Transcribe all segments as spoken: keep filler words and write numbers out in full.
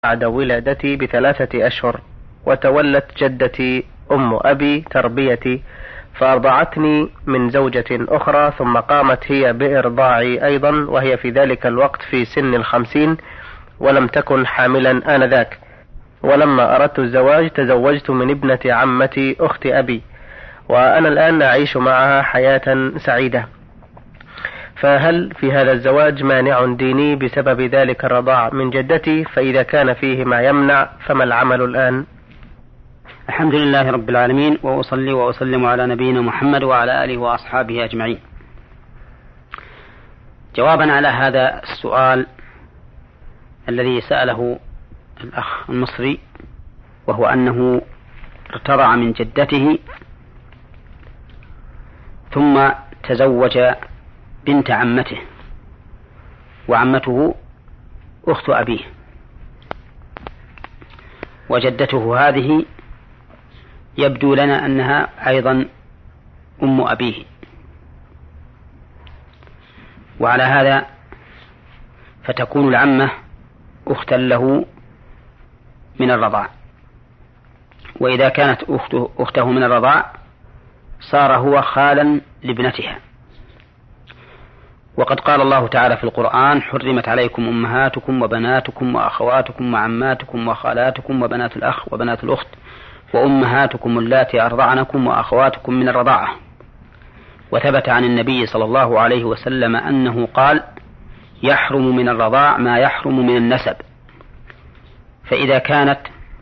بعد ولادتي بثلاثة أشهر، وتولت جدتي أم أبي تربيتي فأرضعتني من زوجة أخرى، ثم قامت هي بإرضاعي أيضا، وهي في ذلك الوقت في سن الخمسين ولم تكن حاملا آنذاك. ولما أردت الزواج تزوجت من ابنة عمتي أخت أبي، وأنا الآن أعيش معها حياة سعيدة. فهل في هذا الزواج مانع ديني بسبب ذلك الرضاع من جدتي؟ فإذا كان فيه ما يمنع فما العمل الآن؟ الحمد لله رب العالمين، وأصلي وأسلم على نبينا محمد وعلى آله وأصحابه أجمعين. جوابا على هذا السؤال الذي سأله الأخ المصري، وهو أنه ارتضع من جدته ثم تزوج بنت عمته، وعمته أخت أبيه، وجدته هذه يبدو لنا أنها أيضا أم أبيه، وعلى هذا فتكون العمة أختا له من الرضاع، وإذا كانت أخته, أخته من الرضاع صار هو خالا لابنتها. وقد قال الله تعالى في القرآن: حرمت عليكم أمهاتكم وبناتكم وأخواتكم وعماتكم وخالاتكم وبنات الأخ وبنات الأخت وأمهاتكم اللاتي أرضعنكم وأخواتكم من الرضاعة. وثبت عن النبي صلى الله عليه وسلم أنه قال: يحرم من الرضاع ما يحرم من النسب. فإذا كانت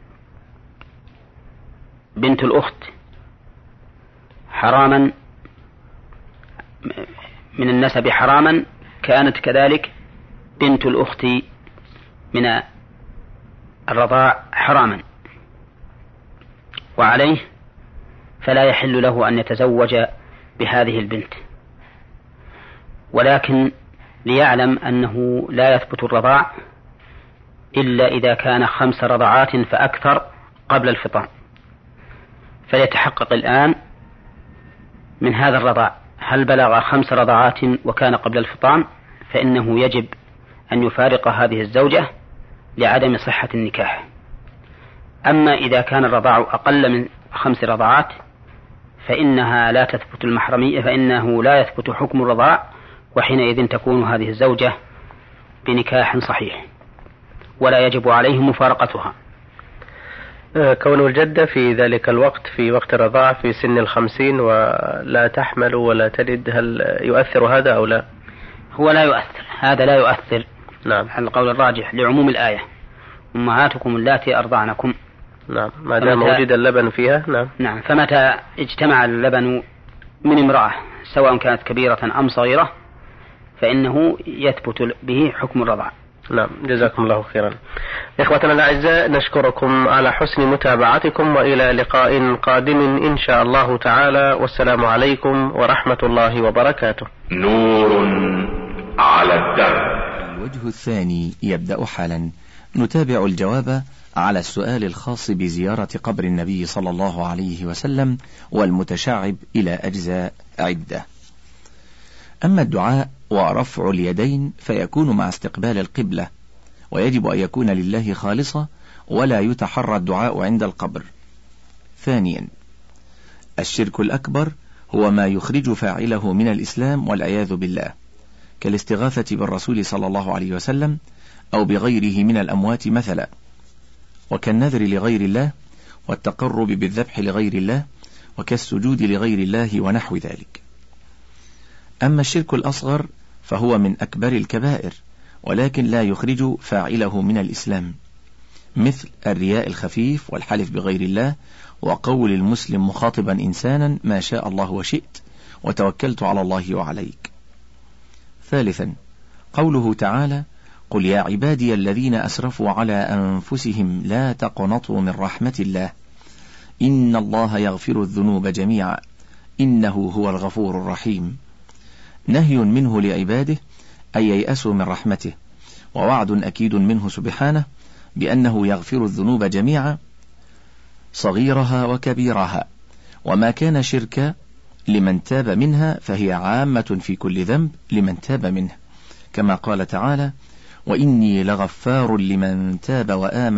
بنت الأخت حراما من النسب حراما، كانت كذلك بنت الأخت من الرضاع حراما، وعليه فلا يحل له أن يتزوج بهذه البنت. ولكن ليعلم أنه لا يثبت الرضاع إلا إذا كان خمس رضعات فأكثر قبل الفطام، فليتحقق الآن من هذا الرضاع هل بلغ خمس رضعات وكان قبل الفطام، فإنه يجب أن يفارق هذه الزوجة لعدم صحة النكاح. أما إذا كان الرضاع أقل من خمس رضعات فإنها لا تثبت المحرمية، فإنه لا يثبت حكم الرضاع، وحينئذ تكون هذه الزوجة بنكاح صحيح ولا يجب عليه مفارقتها. كون الجدة في ذلك الوقت في وقت الرضاع في سن الخمسين ولا تحمل ولا تلد، هل يؤثر هذا أو لا؟ هو لا يؤثر، هذا لا يؤثر. نعم، على القول الراجح لعموم الآية: أمهاتكم اللاتي أرضعنكم. نعم، ما دام وجد اللبن فيها. نعم نعم فمتى اجتمع اللبن من امرأة سواء كانت كبيرة أم صغيرة فإنه يثبت به حكم الرضاع. نعم، جزاكم الله خيرا. إخوتنا الأعزاء، نشكركم على حسن متابعتكم، وإلى لقاء قادم إن شاء الله تعالى، والسلام عليكم ورحمة الله وبركاته. نور على الدرب. الوجه الثاني يبدأ حالا. نتابع الجواب على السؤال الخاص بزيارة قبر النبي صلى الله عليه وسلم والمتشعب إلى أجزاء عدة. أما الدعاء ورفع اليدين فيكون مع استقبال القبلة، ويجب أن يكون لله خالصة ولا يتحرى الدعاء عند القبر. ثانيا، الشرك الأكبر هو ما يخرج فاعله من الإسلام والعياذ بالله، كالاستغاثة بالرسول صلى الله عليه وسلم أو بغيره من الأموات مثلا، وكالنذر لغير الله والتقرب بالذبح لغير الله، وكالسجود لغير الله ونحو ذلك. أما الشرك الأصغر فهو من أكبر الكبائر، ولكن لا يخرج فاعله من الإسلام، مثل الرياء الخفيف والحلف بغير الله، وقول المسلم مخاطبا إنسانا: ما شاء الله وشئت، وتوكلت على الله وعليك. ثالثا، قوله تعالى: قل يا عبادي الذين أسرفوا على أنفسهم لا تقنطوا من رحمة الله إن الله يغفر الذنوب جميعا إنه هو الغفور الرحيم. نهي منه لعباده أن ييأسوا من رحمته، ووعد أكيد منه سبحانه بأنه يغفر الذنوب جميعا صغيرها وكبيرها، وما كان شركا لمن تاب منها فهي عامة في كل ذنب لمن تاب منه، كما قال تعالى: وإني لغفار لمن تاب وآمن